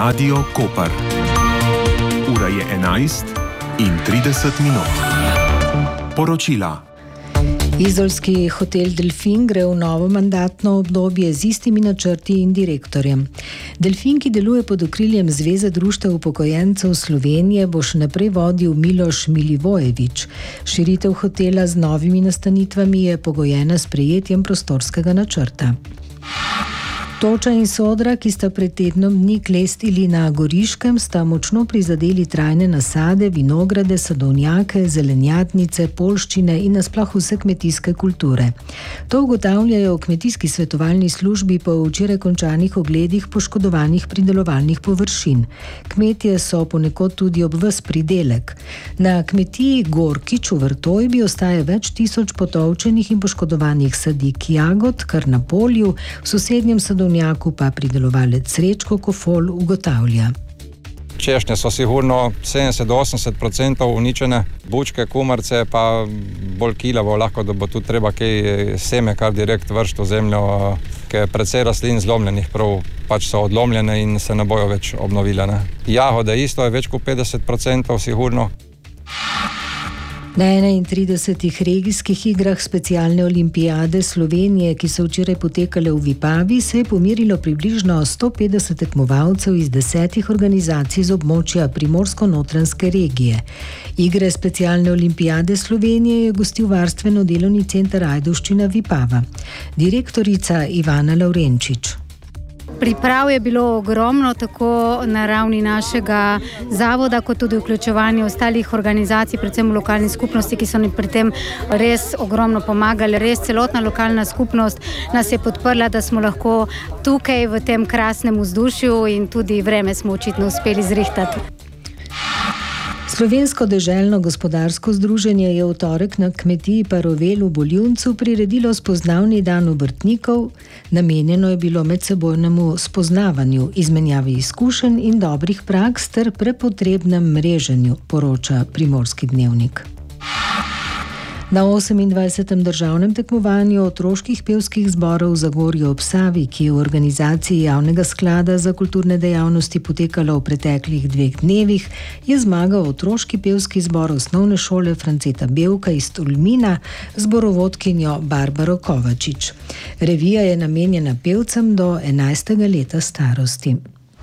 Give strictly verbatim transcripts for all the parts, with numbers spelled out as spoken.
Radio Koper. Ura je enajst in trideset minut. Poročila. Izolski hotel Delfin gre v novo mandatno obdobje z istimi načrti in direktorjem. Delfin, ki deluje pod okriljem Zveze društev upokojencev Slovenije, bo še naprej vodil Miloš Milivojevič. Širitev hotela z novimi nastanitvami je pogojena s prejetjem prostorskega načrta. Toča in Sodra, ki sta pred tednom dni klestili na Goriškem, sta močno prizadeli trajne nasade, vinograde, sadovnjake, zelenjadnice, poljščine in nasploh vse kmetijske kulture. To ugotavljajo v kmetijski svetovalni službi po včeraj končanih ogledih poškodovanih pridelovalnih površin. Kmetje so ponekod tudi ob ves pridelek. Na kmetiji Gorkič v Vrtojbi ostaje več tisoč potolčenih in poškodovanih sadik jagod, kar na polju, v sosednjem sadovnjaku pa pridelovalec Srečko Kofol ugotavlja. Češnje so sigurno sedemdeset do osemdeset procentov uničene, bučke, kumarce pa bolj kilavo, lahko da bo tudi treba kaj seme kar direkt vršt v zemljo, ker je precej rastlin zlomljenih, prav pač so odlomljene in se ne bojo več obnovile. Ne. Jahode isto je več kot petdeset procentov sigurno. Na enaintridesetih regijskih igrah specialne olimpijade Slovenije, ki so včeraj potekale v Vipavi, se je pomerilo približno sto petdeset tekmovalcev iz desetih organizacij z območja Primorsko-Notranjske regije. Igre specialne olimpijade Slovenije je gostil varstveno-delovni center Ajdovščina Vipava. Direktorica Ivana Lavrenčič. Priprav je bilo ogromno, tako na ravni našega zavoda, kot tudi vključevanje ostalih organizacij, predvsem v lokalni skupnosti, ki so nam pri tem res ogromno pomagali. Res celotna lokalna skupnost nas je podprla, da smo lahko tukaj v tem krasnem vzdušju in tudi vreme smo očitno uspeli zrihtati. Slovensko deželno gospodarsko združenje je v torek na kmetiji Parovel v Boljuncu priredilo spoznavni dan obrtnikov. Namenjeno je bilo medsebojnemu spoznavanju, izmenjavi izkušenj in dobrih praks ter prepotrebnem mreženju, poroča Primorski dnevnik. Na osemindvajsetem državnem tekmovanju otroških pevskih zborov v Zagorju ob Savi, ki je v organizaciji Javnega sklada za kulturne dejavnosti potekalo v preteklih dveh dnevih, je zmagal otroški pevski zbor osnovne šole Franceta Bevka iz Tolmina z zborovodkinjo Barbaro Kovačič. Revija je namenjena pevcem do enajstega leta starosti.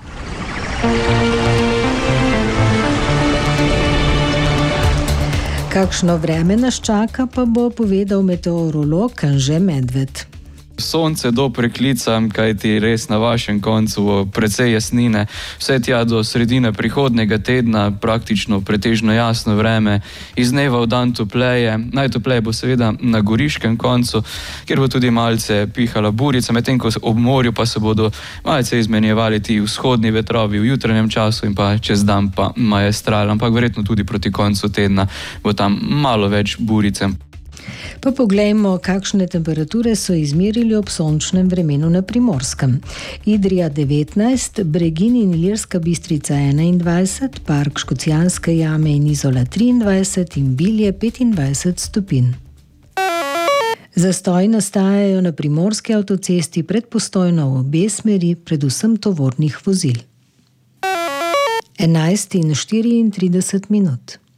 Kakšno vreme nas čaka, pa bo povedal meteorolog Anže Medved. Sonce do preklica, kajti res na vašem koncu precej jasnine. Vse tja do sredine prihodnega tedna praktično pretežno jasno vreme. Iz dneva v dan topleje. Najtopleje bo seveda na Goriškem koncu, kjer bo tudi malce pihala burica, medtem ko ob morju pa se bodo malce izmenjevali ti vzhodni vetrovi v jutranjem času in pa čez dan pa majestral, ampak verjetno tudi proti koncu tedna bo tam malo več burice. Pa poglejmo, kakšne temperature so izmerili ob sončnem vremenu na Primorskem. Idrija devetnajst, Bregin in Ilirska Bistrica enaindvajset, Park Škocjanske jame in Izola triindvajset in Bilje petindvajset stopinj. Zastoji nastajajo na primorski avtocesti pred Postojno v obe smeri, predvsem tovornih vozil. enajst in štiriintrideset minut.